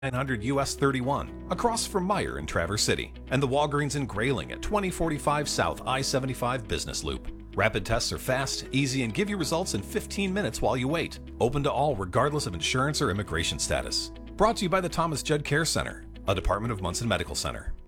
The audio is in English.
900 US 31, across from Meijer in Traverse City, and the Walgreens in Grayling at 2045 South I-75 Business Loop. Rapid tests are fast, easy, and give you results in 15 minutes while you wait. Open to all regardless of insurance or immigration status. Brought to you by the Thomas Judd Care Center, a department of Munson Medical Center.